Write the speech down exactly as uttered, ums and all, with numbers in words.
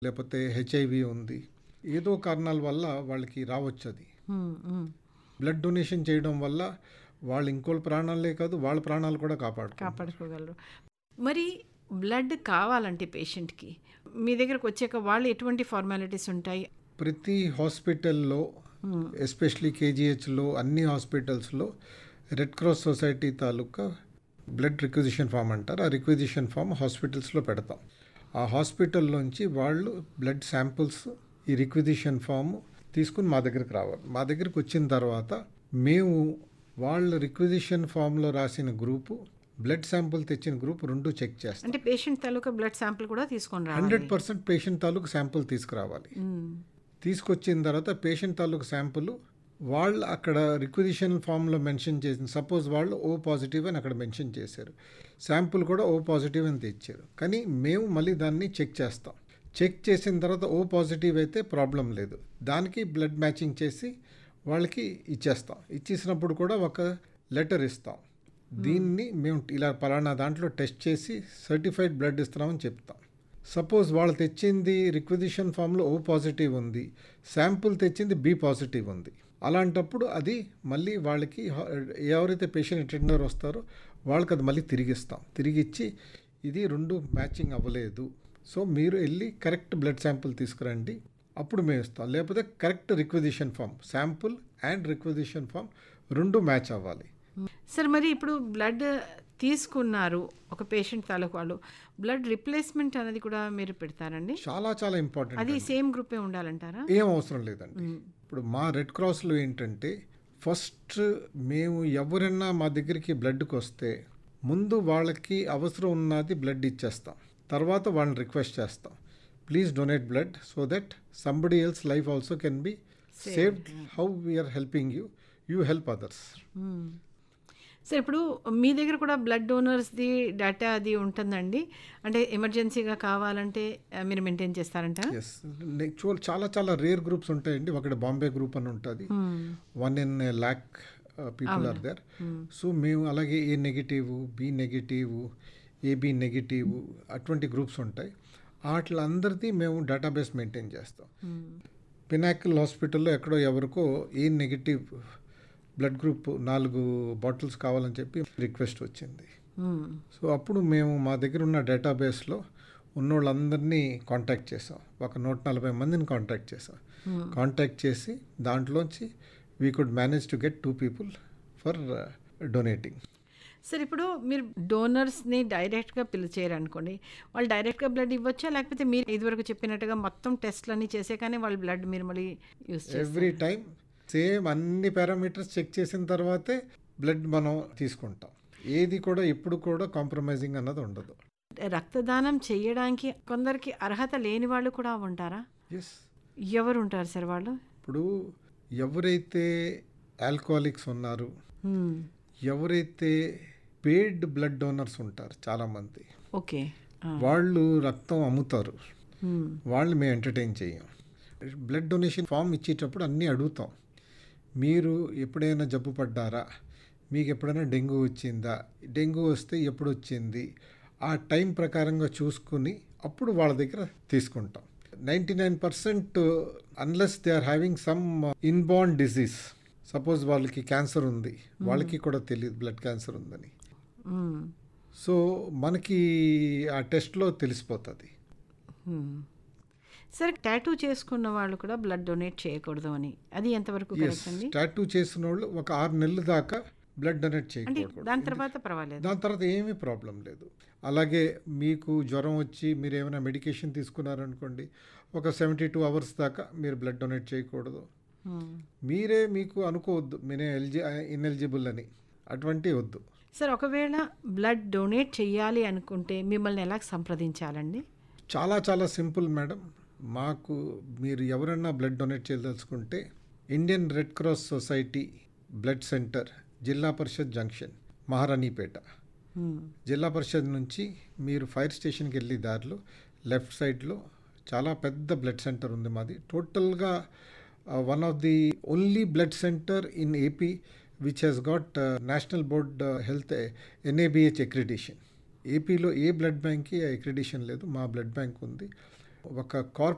లేకపోతే హెచ్ఐవి ఉంది, ఏదో కారణాల వల్ల వాళ్ళకి రావచ్చు. అది హ్మ్. హ్మ్. బ్లడ్ డొనేషన్ చేయడం వల్ల వాళ్ళు ఇంకోళ్ళ ప్రాణాలే కాదు, వాళ్ళ ప్రాణాలు కూడా కాపాడుకుంటారు. కాపాడుకోగలరు. మరి బ్లడ్ కావాలంటే పేషెంట్‌కి మీ దగ్గరకు వచ్చాక వాళ్ళు ఎటువంటి ఫార్మాలిటీస్ ఉంటాయి? ప్రతి హాస్పిటల్లో, హ్మ్. ఎస్పెషలీ కేజీహెచ్లో, అన్ని హాస్పిటల్స్లో రెడ్ క్రాస్ సొసైటీ తాలూకా బ్లడ్ రిక్విజిషన్ ఫామ్ అంటారు. ఆ రిక్విజిషన్ ఫామ్ హాస్పిటల్స్లో పెడతాం. ఆ హాస్పిటల్లోంచి వాళ్ళు బ్లడ్ శాంపుల్స్ ఈ రిక్విజిషన్ ఫామ్ తీసుకుని మా దగ్గరికి రావాలి. మా దగ్గరికి వచ్చిన తర్వాత మేము వాళ్ళ రిక్విజిషన్ ఫామ్లో రాసిన గ్రూపు, బ్లడ్ శాంపుల్ తెచ్చిన గ్రూప్ రెండు చెక్ చేస్తాం. అంటే పేషెంట్ తాలూకా బ్లడ్ శాంపుల్ కూడా తీసుకొని రావాలి. హండ్రెడ్ పర్సెంట్ పేషెంట్ తాలూకు శాంపుల్ తీసుకురావాలి. హ్మ్. తీసుకొచ్చిన తర్వాత పేషెంట్ తాలూకు శాంపుల్ వాళ్ళు అక్కడ రిక్విజిషన్ ఫామ్లో మెన్షన్ చేసిన, సపోజ్ వాళ్ళు ఓ పాజిటివ్ అని అక్కడ మెన్షన్ చేశారు, శాంపుల్ కూడా ఓ పాజిటివ్ అని తెచ్చారు. కానీ మేము మళ్ళీ దాన్ని చెక్ చేస్తాం. చెక్ చేసిన తర్వాత ఓ పాజిటివ్ అయితే ప్రాబ్లం లేదు, దానికి బ్లడ్ మ్యాచింగ్ చేసి వాళ్ళకి ఇచ్చేస్తాం. ఇచ్చేసినప్పుడు కూడా ఒక లెటర్ ఇస్తాం, దీన్ని మేము ఇలా పలానా దాంట్లో టెస్ట్ చేసి సర్టిఫైడ్ బ్లడ్ ఇస్తున్నామని చెప్తాం. సపోజ్ వాళ్ళు తెచ్చింది రిక్విజిషన్ ఫామ్లో ఓ పాజిటివ్ ఉంది, శాంపుల్ తెచ్చింది బి పాజిటివ్ ఉంది, అలాంటప్పుడు అది మళ్ళీ వాళ్ళకి ఎవరైతే పేషెంట్ అటెండర్ వస్తారో వాళ్ళకి అది మళ్ళీ తిరిగిస్తాం. తిరిగిచ్చి ఇది రెండు మ్యాచింగ్ అవ్వలేదు, సో మీరు వెళ్ళి కరెక్ట్ బ్లడ్ శాంపుల్ తీసుకురండి, అప్పుడు మేము ఇస్తాం. లేకపోతే correct requisition form, sample and requisition form రెండు మ్యాచ్ అవ్వాలి. సార్ మరి ఇప్పుడు బ్లడ్ తీసుకున్నారు ఒక పేషెంట్ తాలూకు వాళ్ళు, బ్లడ్ రిప్లేస్మెంట్ అనేది కూడా మీరు పెడతారండి? చాలా చాలా ఇంపార్టెంట్. అది సేమ్ గ్రూపే ఉండాలంటారా? ఏం అవసరం లేదండి. ఇప్పుడు మా రెడ్ క్రాస్లో ఏంటంటే, ఫస్ట్ మేము ఎవరైనా మా దగ్గరికి బ్లడ్కి వస్తే ముందు వాళ్ళకి అవసరం ఉన్నది బ్లడ్ ఇచ్చేస్తాం. తర్వాత వాళ్ళని రిక్వెస్ట్ చేస్తాం, please donate blood so that somebody else life also can be saved. How we're helping you, you help others. Sir ఇప్పుడు మీ దగ్గర కూడా బ్లడ్ డోనర్స్ది డేటా అది ఉంటుందండి, అంటే ఎమర్జెన్సీగా కావాలంటే మీరు మెయింటైన్ చేస్తారంట? ఎస్, చాలా చాలా రేర్ గ్రూప్స్ ఉంటాయండి. ఒకటి బాంబే గ్రూప్ అని ఉంటుంది, one in lakh people are there. So మేము అలాగే ఏ negative, B negative, AB negative అటువంటి గ్రూప్స్ ఉంటాయి. వాటిలందరిది మేము డేటాబేస్ మెయింటైన్ చేస్తాం. పినాకిల్ హాస్పిటల్లో ఎక్కడో ఎవరికో ఏ నెగిటివ్ బ్లడ్ గ్రూప్ నాలుగు బాటిల్స్ కావాలని చెప్పి రిక్వెస్ట్ వచ్చింది. సో అప్పుడు మేము మా దగ్గర ఉన్న డేటాబేస్లో ఉన్న వాళ్ళందరినీ కాంటాక్ట్ చేసాం. ఒక నూట నలభై మందిని కాంటాక్ట్ చేసాం. కాంటాక్ట్ చేసి దాంట్లోంచి we could manage to get two people for donating. Sir ఇప్పుడు మీరు డోనర్స్ని డైరెక్ట్గా పిలిచేయరు అనుకోండి, వాళ్ళు డైరెక్ట్గా బ్లడ్ ఇవ్వచ్చా, లేకపోతే మీరు ఇదివరకు చెప్పినట్టుగా మొత్తం టెస్ట్లన్నీ చేసే కానీ వాళ్ళ బ్లడ్ మీరు మళ్ళీ యూస్ చేస్తారు? ఎవ్రీ టైం సేమ్ అన్ని పారామీటర్స్ చెక్ చేసిన తర్వాతే బ్లడ్ మనం తీసుకుంటాం. ఏది కూడా ఎప్పుడు కూడా కాంప్రమైజింగ్ అన్నది ఉండదు. రక్తదానం చేయడానికి కొందరికి అర్హత లేని వాళ్ళు కూడా ఉంటారా? ఎస్. ఎవరు ఉంటారు సార్ వాళ్ళు? ఇప్పుడు ఎవరైతే ఆల్కహాలిక్స్ ఉన్నారు, ఎవరైతే పెయిడ్ బ్లడ్ డోనర్స్ ఉంటారు చాలామంది, ఓకే, వాళ్ళు రక్తం అమ్ముతారు, వాళ్ళని మేము ఎంటర్టైన్ చేయం. బ్లడ్ డొనేషన్ ఫామ్ ఇచ్చేటప్పుడు అన్నీ అడుగుతాం. మీరు ఎప్పుడైనా జబ్బు పడ్డారా, మీకు ఎప్పుడైనా డెంగ్యూ వచ్చిందా, డెంగ్యూ వస్తే ఎప్పుడు వచ్చింది, ఆ టైం ప్రకారంగా చూసుకుని అప్పుడు వాళ్ళ దగ్గర తీసుకుంటాం. Ninety nine percent unless they are having some inborn disease, suppose వాళ్ళకి క్యాన్సర్ ఉంది, వాళ్ళకి కూడా తెలియదు బ్లడ్ క్యాన్సర్ ఉందని, సో మనకి ఆ టెస్ట్లో తెలిసిపోతుంది. సరే, టాటూ చేసుకున్న వాళ్ళు కూడా బ్లడ్ డొనేట్ చేయకూడదు అని, అది ఎంతవరకు కరెక్ట్ అండి? టాటూ చేసిన వాళ్ళు ఒక ఆరు నెలల దాకా బ్లడ్ డొనేట్ చేయకూడదు. దాని తర్వాత పర్వాలేదు, దాని తర్వాత ఏమీ ప్రాబ్లం లేదు. అలాగే మీకు జ్వరం వచ్చి మీరు ఏమైనా మెడికేషన్ తీసుకున్నారనుకోండి, ఒక సెవెంటీ టూ అవర్స్ దాకా మీరు బ్లడ్ డొనేట్ చేయకూడదు. మీరే మీకు అనుకోవద్దు మీరే ఎలిజి ఇన్ఎలిజిబుల్ అని, అటువంటి వద్దు. సార్, ఒకవేళ బ్లడ్ డొనేట్ చేయాలి అనుకుంటే మిమ్మల్ని ఎలా సంప్రదించాలండి? చాలా చాలా సింపుల్ మేడం. మాకు మీరు ఎవరన్నా blood donate చేయదలుచుకుంటే Indian red cross society blood centre, జిల్లా పరిషత్ జంక్షన్, మహారాణిపేట. జిల్లా పరిషత్ నుంచి మీరు ఫైర్ స్టేషన్కి వెళ్ళి దారిలో లెఫ్ట్ సైడ్లో చాలా పెద్ద బ్లడ్ సెంటర్ ఉంది మాది. టోటల్గా one of the only blood centre in AP which has got national board health NABH accreditation. ఏపీలో ఏ బ్లడ్ బ్యాంక్కి అక్రిడిషన్ లేదు, మా బ్లడ్ బ్యాంక్ ఉంది. ఒక కార్పొరేట్